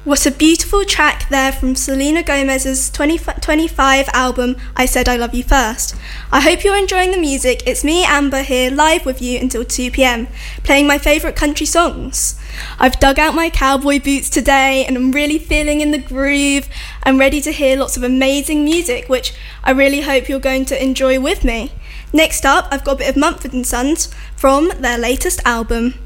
What a beautiful track there from Selena Gomez's 2025 album, I Said I Love You First. I hope you're enjoying the music. It's me, Amber, here live with you until 2 p.m, playing my favourite country songs. I've dug out my cowboy boots today and I'm really feeling in the groove. I'm ready to hear lots of amazing music, which I really hope you're going to enjoy with me. Next up, I've got a bit of Mumford & Sons from their latest album.